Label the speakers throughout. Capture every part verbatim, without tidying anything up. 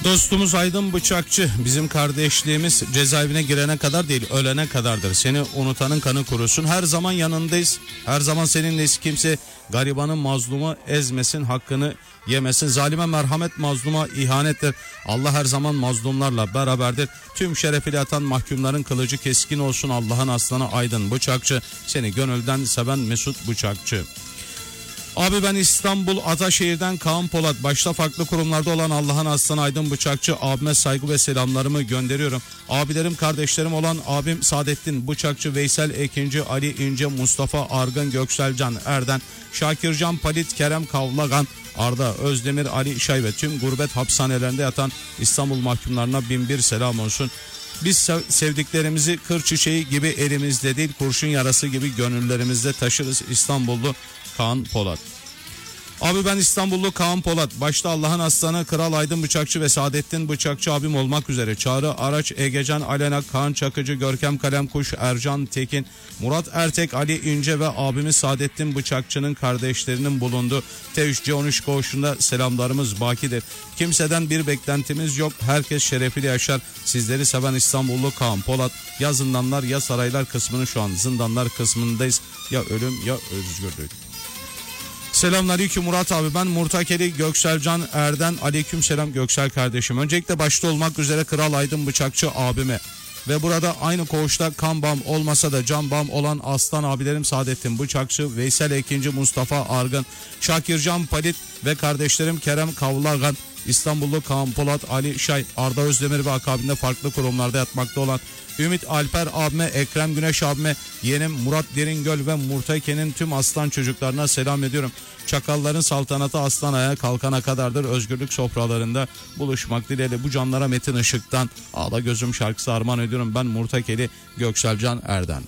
Speaker 1: Dostumuz Aydın Bıçakçı, bizim kardeşliğimiz cezaevine girene kadar değil, ölene kadardır. Seni unutanın kanı kurusun. Her zaman yanındayız. Her zaman seninleyiz. Kimse garibanın, mazlumu ezmesin, hakkını yemesin. Zalime merhamet, mazluma ihanettir. Allah her zaman mazlumlarla beraberdir. Tüm şerefiyle yatan mahkumların kılıcı keskin olsun. Allah'ın aslanı Aydın Bıçakçı. Seni gönülden seven Mesut Bıçakçı. Abi ben İstanbul Ataşehir'den Kaan Polat. Başta farklı kurumlarda olan Allah'ın aslanı Aydın Bıçakçı abime saygı ve selamlarımı gönderiyorum. Abilerim, kardeşlerim olan abim Saadettin Bıçakçı, Veysel Ekinci, Ali İnce, Mustafa Argın, Gökselcan Erden, Şakircan Palit, Kerem Kavlagan, Arda Özdemir, Ali Şay ve tüm gurbet hapishanelerinde yatan İstanbul mahkumlarına bin bir selam olsun. Biz sevdiklerimizi kır çiçeği gibi elimizde değil, kurşun yarası gibi gönüllerimizde taşırız. İstanbullu Kaan Polat. Abi ben İstanbullu Kaan Polat. Başta Allah'ın aslanı Kral Aydın Bıçakçı ve Saadettin Bıçakçı abim olmak üzere Çağrı Araç, Egecan Alena, Kaan Çakıcı, Görkem Kalemkuş, Ercan Tekin, Murat Ertek, Ali İnce ve abimiz Saadettin Bıçakçı'nın kardeşlerinin bulunduğu T üç C on üç koğuşunda selamlarımız bakidir. Kimseden bir beklentimiz yok. Herkes şerefiyle yaşar. Sizleri seven İstanbullu Kaan Polat. Ya zindanlar ya saraylar kısmının, şu an zindanlar kısmındayız. Ya ölüm ya özgürlük. Selamünaleyküm Murat abi, ben Murtakeli Gökselcan Erden. Aleyküm selam Göksel kardeşim. Öncelikle başta olmak üzere Kral Aydın Bıçakçı abime ve burada aynı koğuşta kan bağım olmasa da can bağım olan aslan abilerim Saadettin Bıçakçı, Veysel Ekinci, Mustafa Argın, Şakircan Palit ve kardeşlerim Kerem Kavlagan, İstanbullu Kaan Polat, Ali Şay, Arda Özdemir ve akabinde farklı kurumlarda yatmakta olan Ümit Alper abime, Ekrem Güneş abime, yeğenim Murat Deringöl ve Murtake'nin tüm aslan çocuklarına selam ediyorum. Çakalların saltanatı aslan ayağa kalkana kadardır. Özgürlük sofralarında buluşmak dileğiyle bu canlara Metin Işık'tan Ağla Gözüm şarkısı armağan ediyorum. Ben Murtakeli Gökselcan Erden.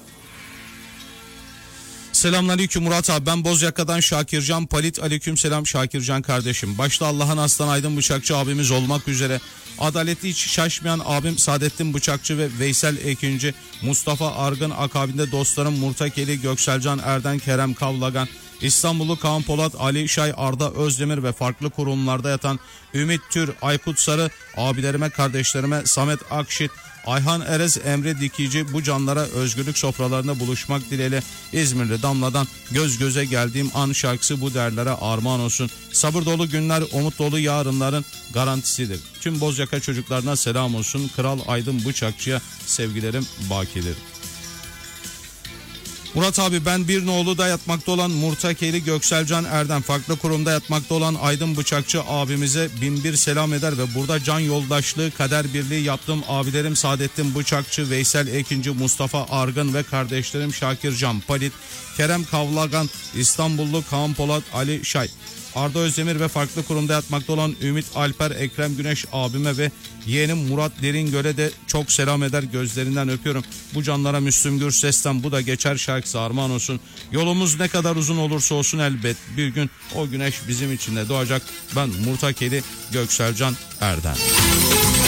Speaker 1: Selamünaleyküm Murat abi, ben Bozyaka'dan Şakircan Palit. Aleykümselam Şakircan kardeşim. Başta Allah'ın aslan Aydın Bıçakçı abimiz olmak üzere adaleti hiç şaşmayan abim Saadettin Bıçakçı ve Veysel Ekinci, Mustafa Argın, akabinde dostlarım Murtakeli Gökselcan Erden, Kerem Kavlagan, İstanbullu Kaan Polat, Ali Şay, Arda Özdemir ve farklı kurumlarda yatan Ümit Tür, Aykut Sarı, abilerime, kardeşlerime Samet Akşit, Ayhan Erez, Emre Dikici, bu canlara özgürlük sofralarında buluşmak dileğiyle İzmirli Damla'dan göz göze geldiğim an şarkısı bu değerlere armağan olsun. Sabır dolu günler, umut dolu yarınların garantisidir. Tüm Bozyaka çocuklarına selam olsun. Kral Aydın Bıçakçı'ya sevgilerim bakidir. Murat abi ben bir nolu da yatmakta olan Murtakeli Gökselcan Erden, farklı kurumda yatmakta olan Aydın Bıçakçı abimize bin bir selam eder ve burada can yoldaşlığı, kader birliği yaptığım abilerim Saadettin Bıçakçı, Veysel Ekinci, Mustafa Argın ve kardeşlerim Şakircan Palit, Kerem Kavlagan, İstanbullu Kaan Polat, Ali Şay, Arda Özdemir ve farklı kurumda yatmakta olan Ümit Alper, Ekrem Güneş abime ve yeğenim Murat Deringöl'e de çok selam eder, gözlerinden öpüyorum. Bu canlara Müslüm Gürses'ten Bu Da Geçer şarkısı armağan olsun. Yolumuz ne kadar uzun olursa olsun elbet bir gün o güneş bizim için de doğacak. Ben Murtakeli Gökselcan Erden.